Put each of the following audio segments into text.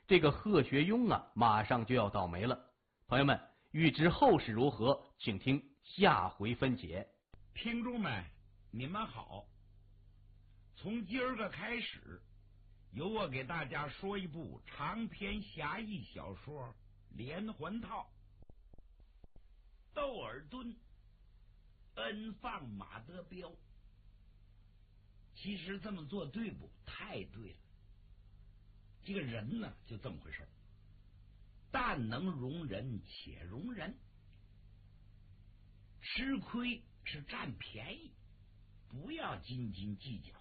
这个贺学庸啊，马上就要倒霉了。朋友们，欲知后事如何，请听下回分解。 听众们，你们好，从今儿个开始，由我给大家说一部长篇侠义小说《连环套》。窦尔敦恩放马德彪，其实这么做对不？太对了。这个人呢，就这么回事，但能容人且容人，吃亏是占便宜，不要斤斤计较。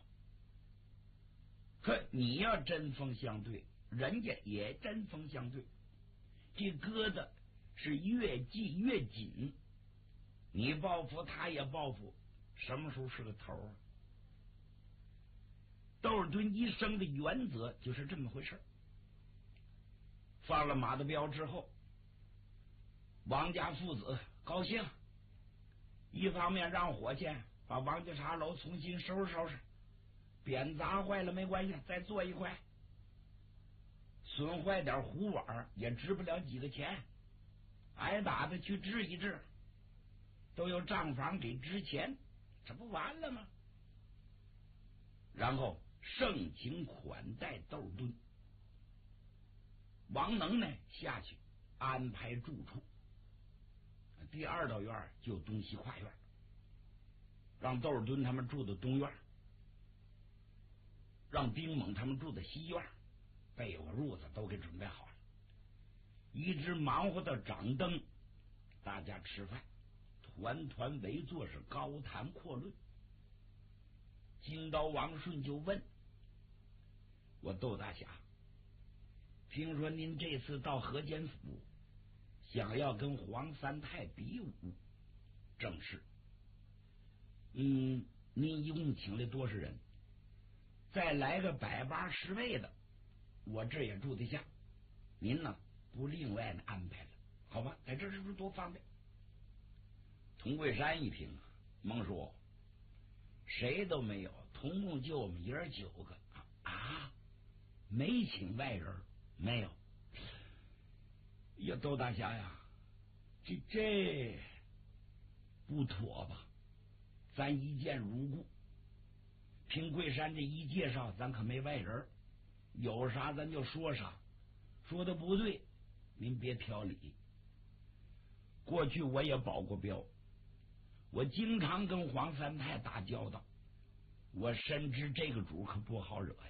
可你要针锋相对，人家也针锋相对，这疙瘩是越系越紧，你报复他也报复，什么时候是个头啊？窦尔敦一生的原则就是这么回事。放了马德彪之后，王家父子高兴，一方面让伙计把王家茶楼重新收拾收拾，匾砸坏了没关系，再做一块，损坏点壶碗也值不了几个钱，挨打的去治一治，都有账房给支钱，这不完了吗？然后盛情款待窦尔敦，王能呢下去安排住处，第二道院就东西跨院，让窦尔敦他们住的东院，让丁猛他们住的西院，被窝褥子都给准备好了，一直忙活到掌灯，大家吃饭，团团围坐，是高谈阔论。金刀王顺就问我：窦大侠，听说您这次到河间府，想要跟黄三太比武？正是。您一共请了多少人？再来个180位的，我这也住得下。您呢，不另外的安排了，好吧？在这是不是多方便？童桂山一听，蒙说谁都没有，同共就我们爷儿9个啊，没请外人，没有。呀，窦大侠呀，这不妥吧？咱一见如故，凭桂山这一介绍，咱可没外人，有啥咱就说啥，说的不对您别挑理。过去我也保过镖，我经常跟黄三太打交道，我深知这个主可不好惹呀。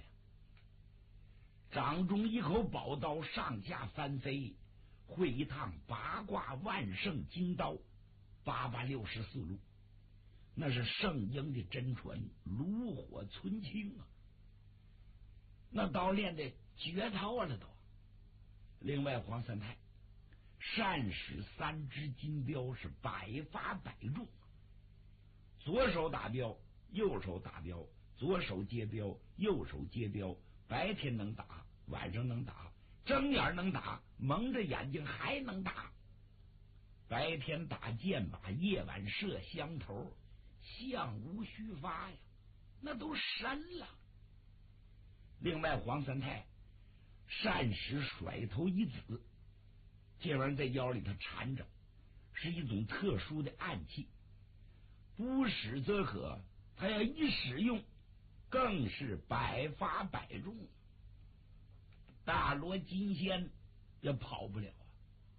掌中一口宝刀，上下翻飞，会一趟八卦万圣金刀，864路，那是圣婴的真传，炉火纯青啊！那刀练的绝套了都。另外，黄三太善使3支金镖，是百发百中，左手打镖，右手打镖，左手接镖，右手接镖，白天能打，晚上能打，睁眼能打，蒙着眼睛还能打。白天打箭靶，夜晚射香头，相无虚发呀，那都神了。另外，黄三太善使甩头一子，这玩意儿在腰里头缠着，是一种特殊的暗器，不使则可，他要一使用，更是百发百中，大罗金仙也跑不了啊！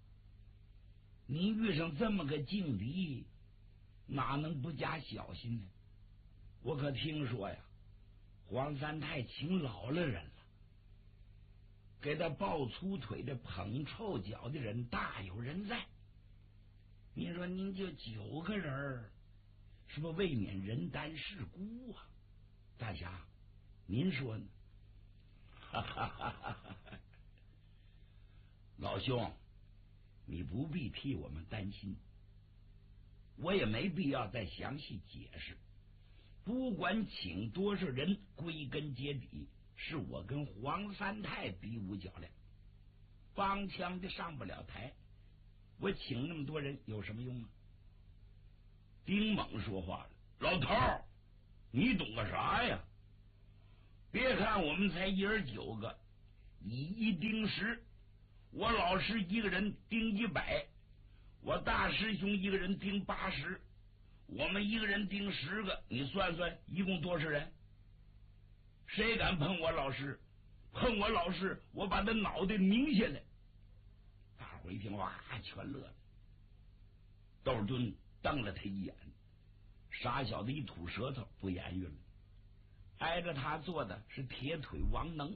您遇上这么个劲敌，哪能不加小心呢？我可听说呀，黄三太请老了人了，给他抱粗腿的捧臭脚的人大有人在。您说您就9个人，是不是未免人单势孤啊？大侠，您说呢？老兄，你不必替我们担心，我也没必要再详细解释。不管请多少人，归根结底是我跟黄三太比武较量，帮腔的上不了台，我请那么多人有什么用啊？丁猛说话了：老头儿，你懂个啥呀？别看我们才1人9个， 一定10，我老师一个人顶100，我大师兄一个人顶80，我们一个人顶10个，你算算一共多少人？谁敢碰我老师？碰我老师，我把他脑袋拧下来！大伙一听，哇，全乐了。窦尔敦瞪了他一眼，傻小子一吐舌头，不言语了。挨着他坐的是铁腿王能。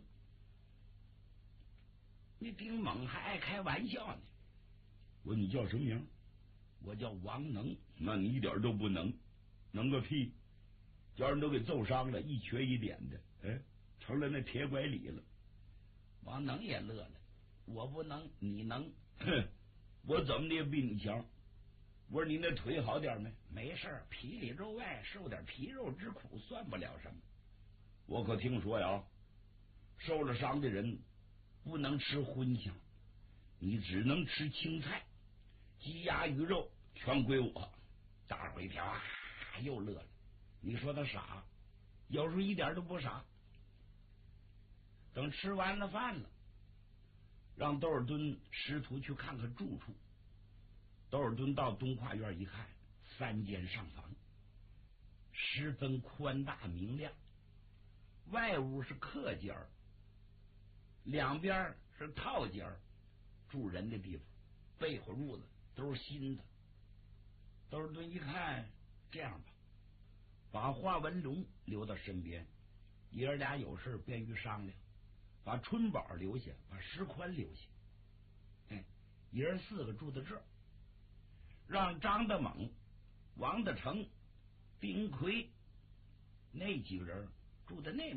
你丁猛还爱开玩笑呢。我说你叫什么名？我叫王能。那你一点都不能，能个屁！叫人都给揍伤了，一瘸一点的，哎，成了那铁拐李了。王能也乐了，我不能，你能？哼，我怎么的也比你强。我说你那腿好点没？没事，皮里肉外，受点皮肉之苦，算不了什么。我可听说呀，受了伤的人不能吃荤香，你只能吃青菜，鸡鸭鱼肉全归我。大伙一听啊，又乐了。你说他傻，有时候一点都不傻。等吃完了饭了，让窦尔敦师徒去看看住处。窦尔敦到东跨院一看，3间上房，十分宽大明亮。外屋是客间，两边是套间，住人的地方，被窝褥子都是新的。窦尔敦一看，这样吧，把华文龙留到身边，爷儿俩有事便于商量。把春宝留下，把石宽留下，爷儿4个住在这儿，让张大猛、王大成、丁奎那几个人住在那面，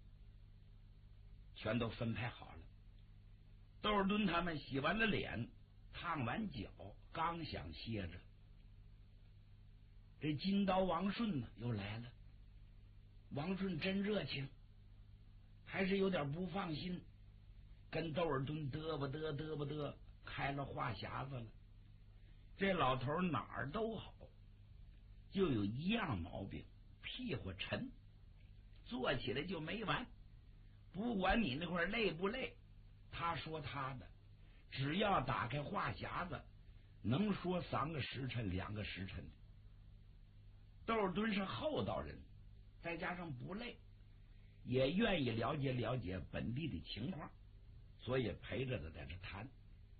全都分派好了。窦尔敦他们洗完了脸，烫完脚，刚想歇着，这金刀王顺呢又来了。王顺真热情，还是有点不放心，跟窦尔敦嘚吧嘚开了话匣子了。这老头哪儿都好，就有一样毛病，屁股沉，坐起来就没完。不管你那块累不累，他说他的，只要打开话匣子，能说3个时辰2个时辰的。窦尔敦是厚道人，再加上不累，也愿意了解了解本地的情况，所以陪着他在这谈。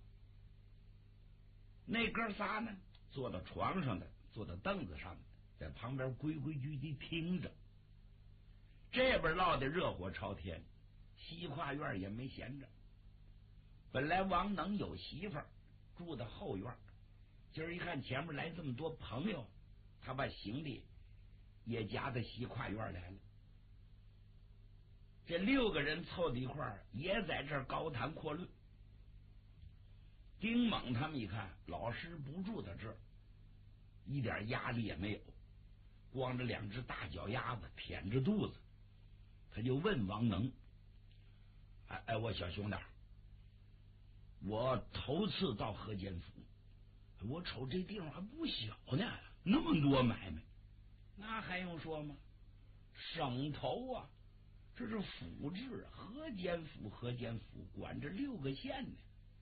那哥仨呢，坐到床上的，坐到凳子上的，在旁边规规矩矩听着。这边闹得热火朝天，西跨院也没闲着。本来王能有媳妇儿，住在后院，今儿一看前面来这么多朋友，他把行李也夹到西跨院来了。这6个人凑在一块儿，也在这儿高谈阔论。丁猛他们一看老师不住在这儿，一点压力也没有，光着2只大脚丫子腆着肚子，他就问王能：我小兄弟，我头次到河间府，我瞅这地方还不小呢，那么多买卖，那还用说吗？省头啊，这是府治，河间府管着6个县呢。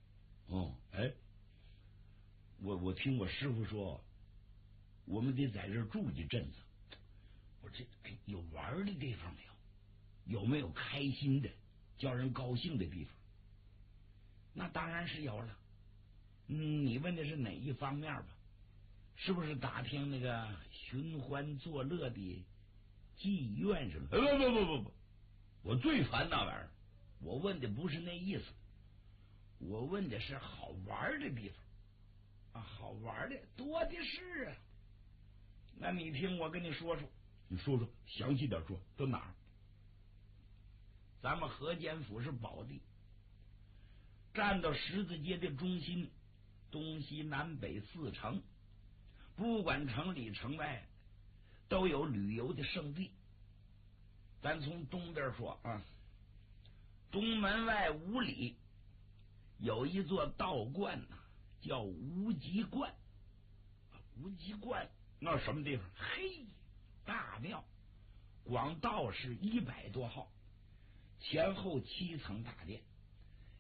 我听我师傅说，我们得在这住一阵子。我这有玩的地方没有？有没有开心的、叫人高兴的地方？那当然是有了。你问的是哪一方面吧？是不是打听那个寻欢作乐的妓院什么？不，我最烦那玩意儿。我问的不是那意思，我问的是好玩的地方啊，好玩的多的是啊。那你听我跟你说说，你说说详细点说，都哪儿？咱们河间府是宝地，站到十字街的中心，东西南北4城，不管城里城外，都有旅游的胜地。咱从东边说啊，东门外5里有一座道观呐，叫无极观。无极观那什么地方？嘿，大庙，广道是100多号，前后7层大殿，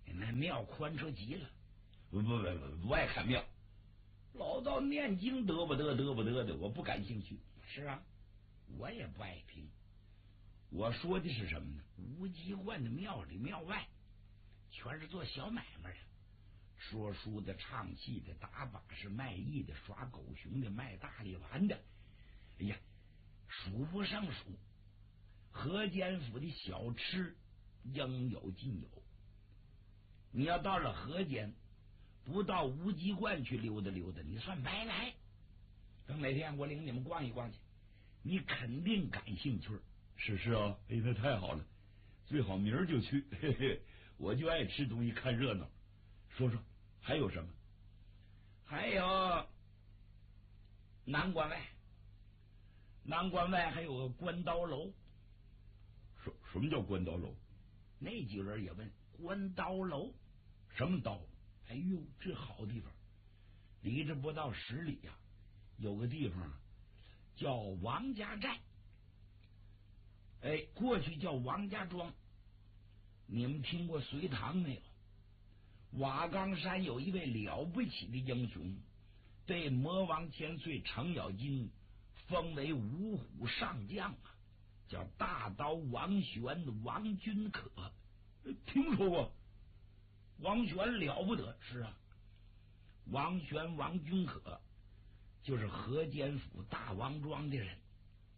那庙宽敞极了。不爱看庙，老道念经得不得的，我不感兴趣。是啊，我也不爱听。我说的是什么呢？无极观的庙里庙外全是做小买卖的，说书的、唱戏的、打把式、卖艺的、耍狗熊的、卖大力丸的，哎呀，数不胜数。河间府的小吃应有尽有。你要到了河间，不到无极观去溜达溜达，你算白来。等哪天我领你们逛一逛去，你肯定感兴趣。 是啊，哎，那太好了，最好明儿就去。嘿嘿，我就爱吃东西看热闹。说说还有什么？ 还有南关外，南关外还有个关刀楼。 什么叫关刀楼？ 那几个人也问关刀楼什么刀？ 哎呦，这好地方，离这不到10里呀，有个地方叫王家寨。哎，过去叫王家庄。你们听过隋唐没有？瓦岗山有一位了不起的英雄，被魔王千岁程咬金封为五虎上将啊，叫大刀王玄、王君可。 听说过。 王玄了不得。是啊，王玄、王君可就是河间府大王庄的人。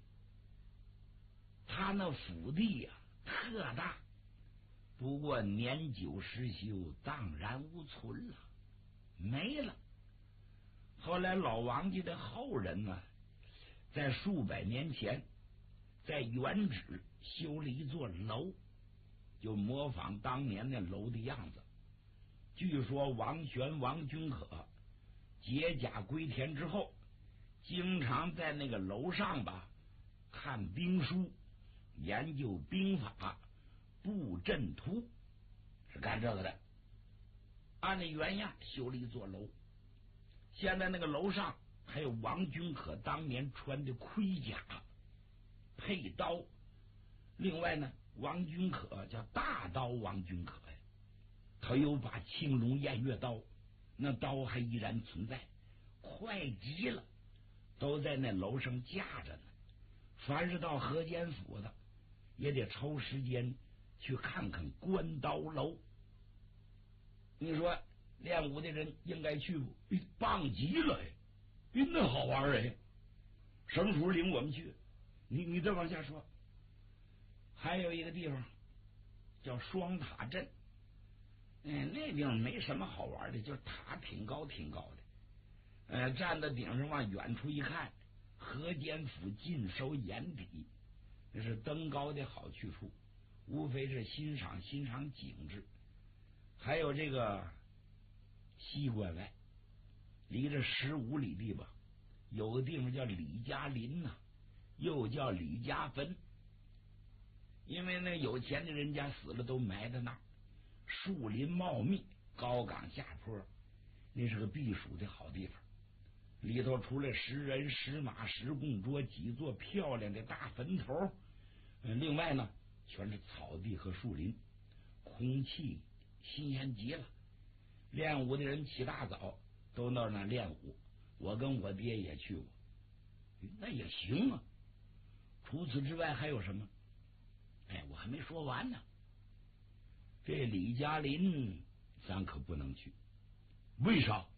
他那府地呀特大，不过年久失修，荡然无存了，没了。后来老王家的后人呢，在数百年前在原址修了一座楼，就模仿当年那楼的样子。据说王玄、王君可解甲归田之后，经常在那个楼上吧看兵书，研究兵法、布阵图，是干这个的。按那原样修了一座楼，现在那个楼上还有王君可当年穿的盔甲、佩刀。另外呢，王君可叫大刀王君可呀，他有把青龙偃月刀，那刀还依然存在，快极了，都在那楼上架着呢。凡是到河间府的，也得抽时间去看看关刀楼。你说练武的人应该去不？ 棒极了！那好玩哎！什么时候领我们去？你再往下说。 还有一个地方叫双塔镇。那地方没什么好玩的，就是塔挺高挺高的。站在顶上往远处一看，河间府尽收眼底，那是登高的好去处，无非是欣赏景致。还有这个西关外，离这15里地吧，有个地方叫李家林呐，又叫李家坟。因为那有钱的人家死了都埋在那儿，树林茂密，高岗下坡，那是个避暑的好地方。里头除了10人、10马、10供桌几座漂亮的大坟头，另外呢全是草地和树林，空气新鲜极了。练武的人起大早都到那练武，我跟我爹也去过。那也行啊。除此之外还有什么？我还没说完呢。这李家林咱可不能去。 为啥？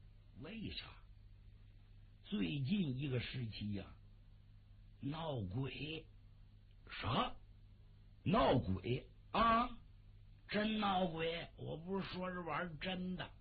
最近一个时期呀，闹鬼。 啥？闹鬼啊？真闹鬼！我不是说着玩，真的。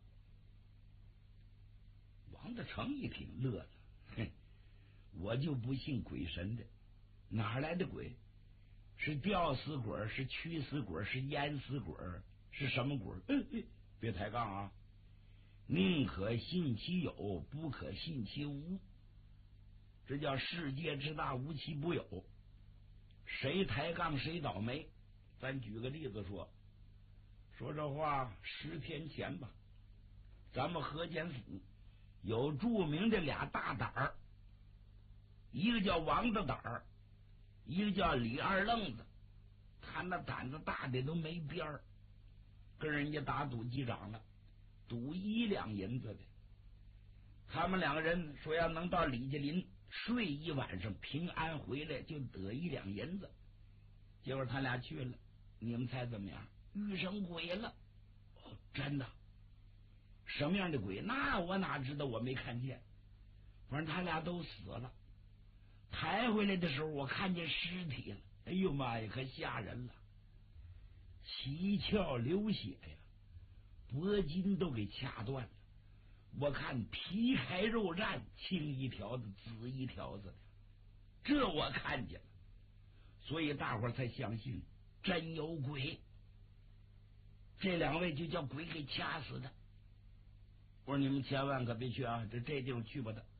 王大成一听乐了，哼，我就不信鬼神的，哪来的鬼？是吊死鬼，是驱死鬼，是淹死鬼，是什么鬼？别抬杠啊！宁可信其有，不可信其无。这叫世界之大，无奇不有。谁抬杠谁倒霉。咱举个例子说这话，10天前吧，咱们河间府有著名的俩大胆儿，一个叫王大胆儿，一个叫李二愣子。他那胆子大的都没边儿。 跟人家打赌击掌了，赌1两银子的。他们2个人说要能到李家林睡一晚上，平安回来就得1两银子。结果他俩去了，你们猜怎么样？遇上鬼了。哦，真的？什么样的鬼？那我哪知道，我没看见。反正他俩都死了。抬回来的时候，我看见尸体了。哎呦妈呀，可吓人了！七窍流血呀，脖筋都给掐断了。我看皮开肉绽，青一条子紫一条子的，这我看见了，所以大伙儿才相信真有鬼。这2位就叫鬼给掐死的。我说你们千万可别去啊，这地方去不得。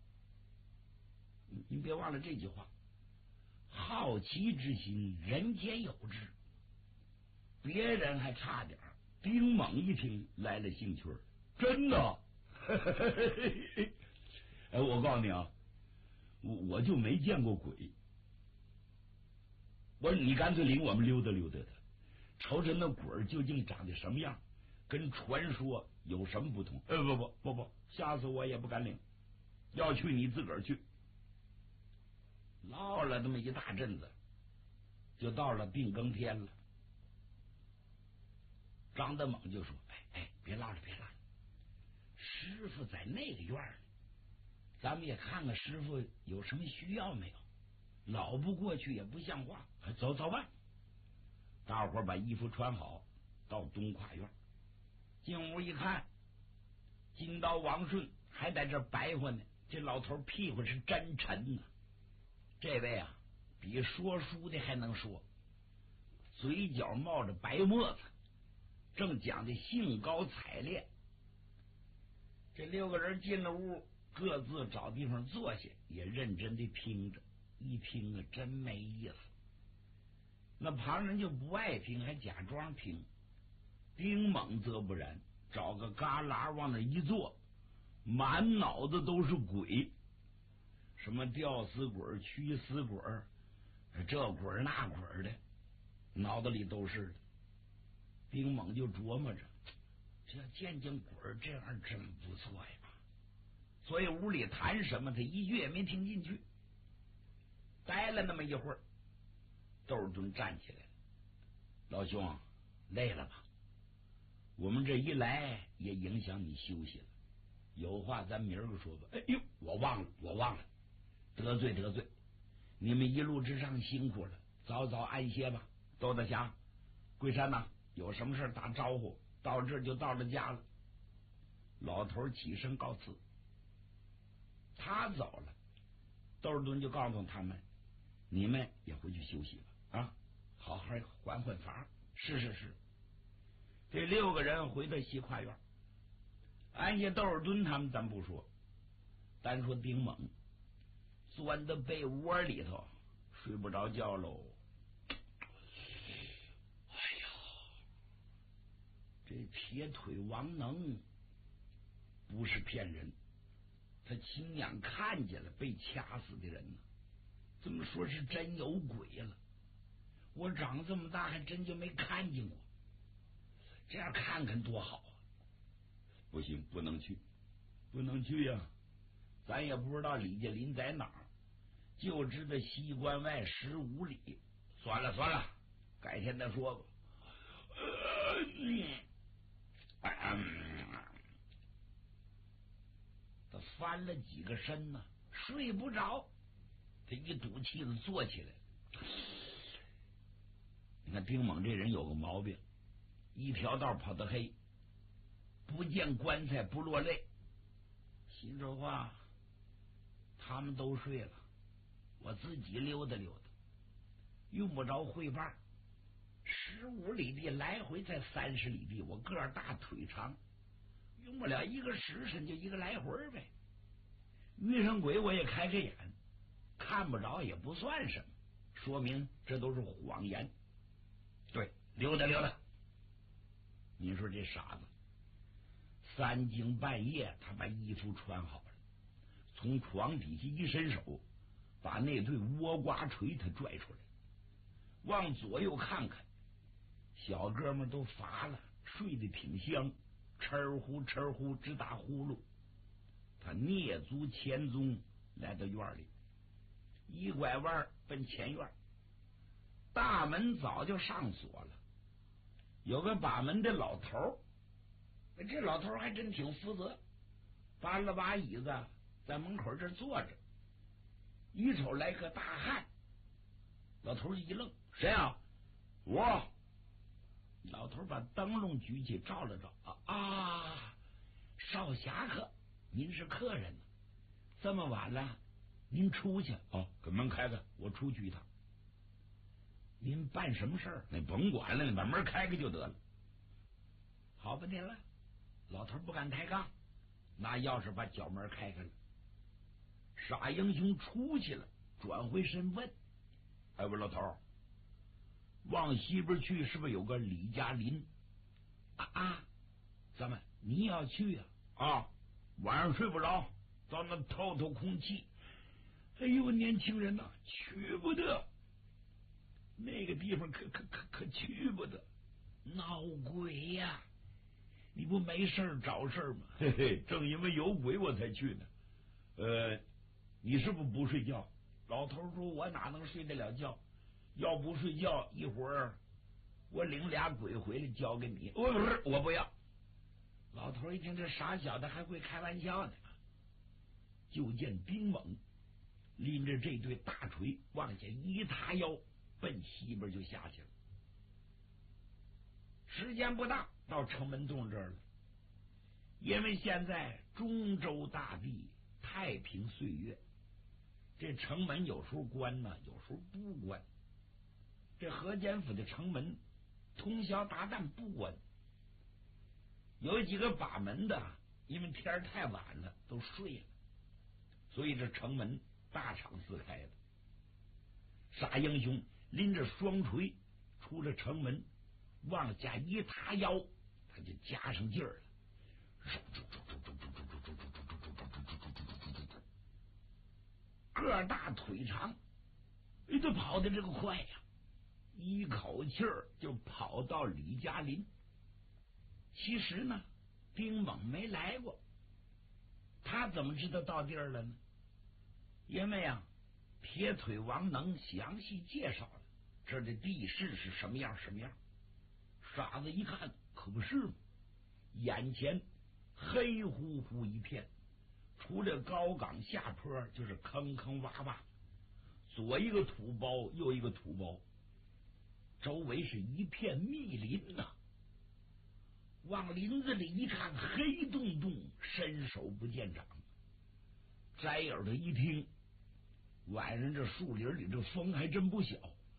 你别忘了这句话，好奇之心人间有之。别人还差点，丁猛一听来了兴趣，真的。哎，我告诉你啊，我就没见过鬼。我说你干脆领我们溜达溜达的，瞅瞅那鬼究竟长得什么样，跟传说有什么不同？不，吓死我也不敢领。要去你自个儿去。唠了这么一大阵子，就到了定更天了。张德猛就说：“哎，别唠了，师傅在那个院呢，咱们也看看师傅有什么需要没有。老不过去也不像话，走吧。”大伙儿把衣服穿好，到东跨院，进屋一看，金刀王顺还在这白活呢。这老头屁股是真沉呐。这位啊，比说书的还能说，嘴角冒着白沫子，正讲的兴高采烈。这6个人进了屋，各自找地方坐下，也认真的听着。一听啊，真没意思。那旁人就不爱听，还假装听。丁猛则不然，找个旮旯往那一坐，满脑子都是鬼，什么吊死鬼、驱死鬼，这鬼那鬼的，脑子里都是的。丁猛就琢磨着，这见鬼这样真不错呀。所以屋里谈什么，他一句也没听进去。待了那么一会儿，窦尔敦站起来了：“老兄，累了吧？我们这一来也影响你休息了，有话咱明儿个说吧。”“哎呦，我忘了，得罪。你们一路之上辛苦了，早早安歇吧。窦大侠、桂山呐，有什么事打招呼，到这就到了家了。”老头起身告辞。他走了，窦尔敦就告诉他们：“你们也回去休息吧，啊，好好缓乏。”是。这6个人回到西跨院，安下窦尔敦他们咱不说，单说丁猛钻到被窝里头睡不着觉喽。哎呀，这铁腿王能不是骗人，他亲眼看见了被掐死的人呢。这么说是真有鬼了。我长这么大还真就没看见过，这样看看多好啊！不行，不能去呀！咱也不知道李家林在哪儿，就知道西关外15里。算了，改天再说吧。他翻了几个身呢，睡不着。他一赌气子坐起来。你看丁猛这人有个毛病，一条道跑得黑，不见棺材不落泪。心说话，他们都睡了，我自己溜达溜达，用不着会伴。15里地来回才30里地，我个儿大腿长，用不了1个时辰就1个来回呗。遇上鬼我也开开眼，看不着也不算什么，说明这都是谎言。对，溜达。你说这傻子，3更半夜他把衣服穿好了，从床底下一伸手，把那对倭瓜锤他拽出来，往左右看看，小哥们都乏了， 睡得挺香，哧呼哧呼直打呼噜。他蹑足潜踪来到院里，一拐弯奔前院，大门早就上锁了。有个把门的老头，这老头还真挺负责，搬了把椅子在门口这坐着。一瞅来个大汉，老头一愣：“谁啊？”“我。”老头把灯笼举起照了照，少侠客，您是客人呢？这么晚了，您出去给门开开，我出去一趟。 您办什么事儿？ 你甭管了，你把门开开就得了。 好吧，您了。老头不敢抬杠，拿钥匙把角门开开了。傻英雄出去了，转回身问：“ 哎，我老头， 往西边去是不是有个李家林？”“怎么你要去啊？”“ 晚上睡不着，到那透透空气。”“ 哎呦，年轻人呐，去不得，那个地方可去不得，闹鬼呀！你不没事找事吗？”“ 嘿嘿，正因为有鬼我才去呢。你是不睡觉？” 老头说：“我哪能睡得了觉？要不睡觉，一会儿我领俩鬼回来交给你。”“ 我不要。” 老头一听这傻小子还会开玩笑呢，就见丁猛拎着这对大锤往下一塌腰，奔西边就下去了。时间不大，到城门洞这儿了。因为现在中州大地太平岁月，这城门有时候关呢，有时候不关。这河间府的城门通宵达旦不关，有几个把门的，因为天太晚了都睡了，所以这城门大敞四开的。傻英雄拎着双锤出了城门，往下一塌腰，他就加上劲儿了。个大腿长，他跑的这个快呀，一口气儿就跑到李家林。其实呢，丁猛没来过，他怎么知道到地儿了呢？因为铁腿王能详细介绍了这儿的地势是什么样什么样。傻子一看，可不是吗？眼前黑乎乎一片，除了高岗下坡就是坑坑洼洼，左一个土包，右一个土包，周围是一片密林呐。往林子里一看，黑洞洞，伸手不见掌。摘耳朵一听，晚上这树林里这风还真不小。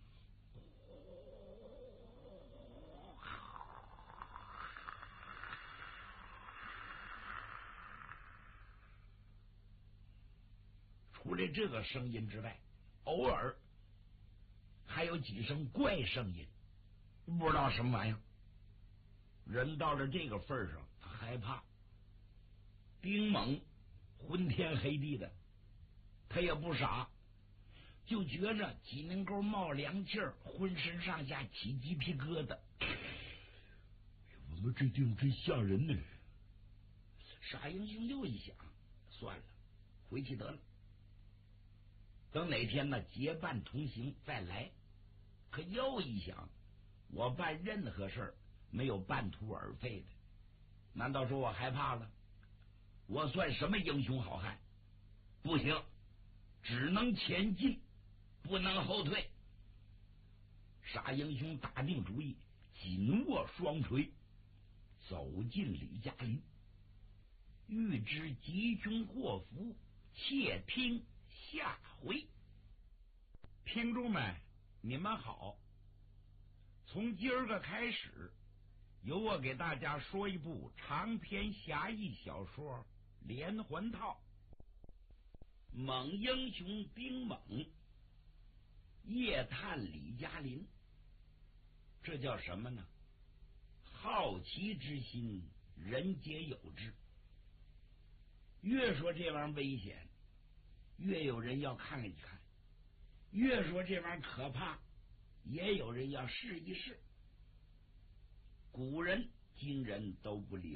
除了这个声音之外，偶尔还有几声怪声音，不知道什么玩意儿。人到了这个份上，他害怕。丁猛昏天黑地的，他也不傻，就觉着脊梁沟冒凉气儿，浑身上下起鸡皮疙瘩。 我说这地方真吓人呢。 傻英雄又一想，算了，回去得了。等哪天呢结伴同行再来。可又一想，我办任何事儿没有半途而废的，难道说我害怕了？我算什么英雄好汉？不行，只能前进，不能后退。傻英雄打定主意，紧握双锤，走进李家林。欲知吉凶祸福，且听下回。听众们，你们好，从今儿个开始，由我给大家说一部长篇侠义小说连环套。猛英雄丁猛夜探李家林，这叫什么呢？好奇之心，人皆有之。越说这玩意儿危险，越有人要看一看；越说这玩意儿可怕，也有人要试一试。古人京人都不领。